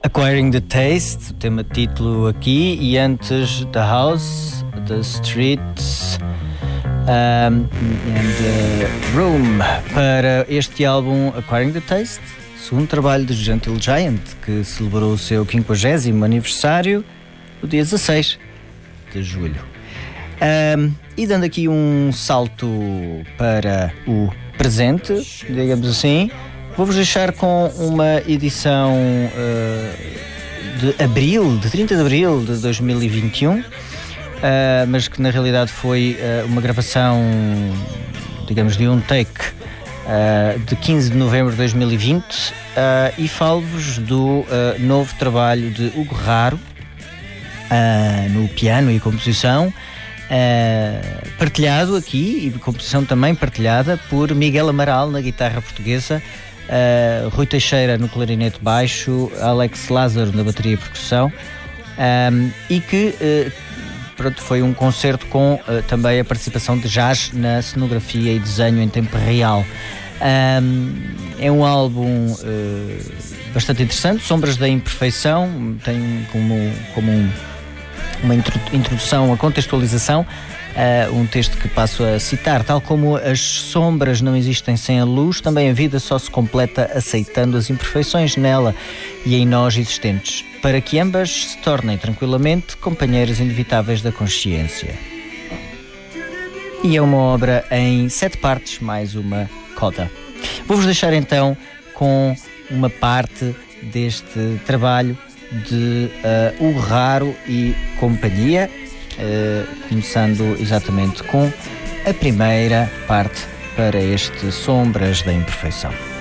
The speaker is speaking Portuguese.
Acquiring the Taste, o tema título aqui, e antes The House, The Streets and The Room, para este álbum Acquiring the Taste, segundo trabalho de Gentle Giant, que celebrou o seu 50º aniversário no dia 16 de julho. E dando aqui um salto para o presente, digamos assim, vou-vos deixar com uma edição de 30 de abril de 2021, mas que na realidade foi uma gravação, digamos, de um take de 15 de novembro de 2020, e falo-vos do novo trabalho de Hugo Raro no piano e composição, partilhado aqui, e composição também partilhada por Miguel Amaral na guitarra portuguesa, Rui Teixeira no clarinete baixo, Alex Lázaro na bateria e percussão, e que foi um concerto com também a participação de jazz na cenografia e desenho em tempo real. É um álbum bastante interessante, Sombras da Imperfeição, tem como uma introdução, a contextualização, um texto que passo a citar: tal como as sombras não existem sem a luz, também a vida só se completa aceitando as imperfeições nela e em nós existentes, para que ambas se tornem tranquilamente companheiras inevitáveis da consciência. E é uma obra em 7 partes, mais uma coda. Vou-vos deixar então com uma parte deste trabalho de Hugo Raro e companhia, começando exatamente com a primeira parte para este Sombras da Imperfeição.